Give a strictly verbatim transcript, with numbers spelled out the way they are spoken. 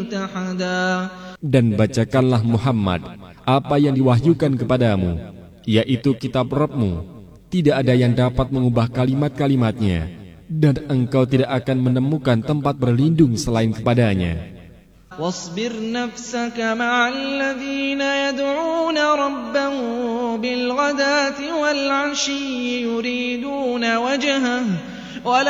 Dan bacakanlah Muhammad apa yang diwahyukan kepadamu, yaitu kitab Rabb-Mu. Tidak ada yang dapat mengubah kalimat-kalimatnya, dan engkau tidak akan menemukan tempat berlindung selain kepadanya. واصبر نفسك مع الذين يدعون ربهم بالغداة والعشي يريدون وجهه